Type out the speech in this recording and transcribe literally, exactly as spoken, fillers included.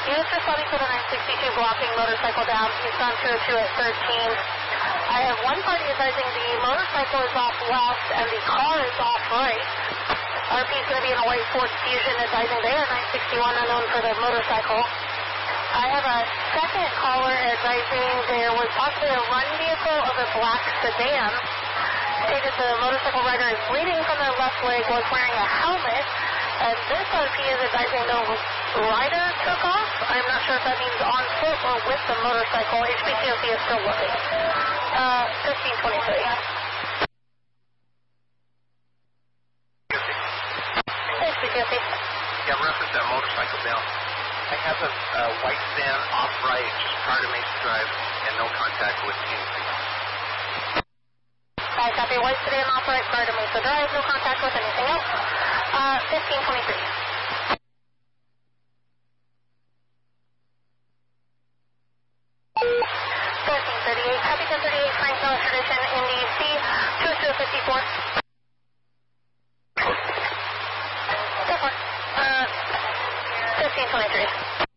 is responding to the nine sixty-two blocking motorcycle down. He's on two oh two at thirteen. I have one party advising the motorcycle is off left and the car is off right. R P is going to be in a white Ford Fusion advising they are nine sixty-one unknown for the motorcycle. I have a second caller advising there was possibly a run vehicle of a black sedan. Stated the motorcycle rider is bleeding from their left leg, was wearing a helmet, and this R P is advising the rider took off. I'm not sure if that means on foot or with the motorcycle. H P C O C is still looking. Uh, fifteen twenty-three. H P C O C. Yeah, reference that motorcycle down. I have a uh, white sedan off right just prior to Mesa Drive and no contact with anything else. I copy. White sedan off right prior to Mesa Drive, no contact with anything else. Uh, fifteen twenty-three. thirteen thirty-eight. Copy ten thirty-eight. Frank Miller Tradition in the C two two fifty-four. Go for it. Uh, fifteen twenty-three.